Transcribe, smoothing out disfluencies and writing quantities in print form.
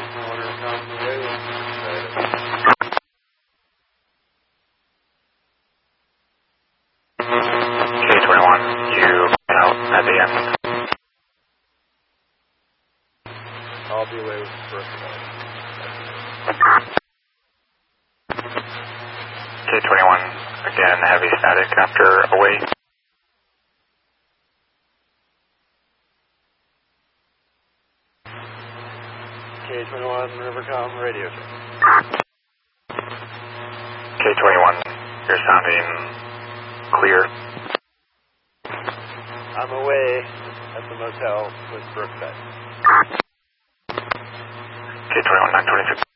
K21, you out at the end. I'll be away with the first one. K21, again, heavy static after away. K21, Rivercom, radio check. K21, you're sounding clear. I'm away at the motel with Brookside. K21, 926.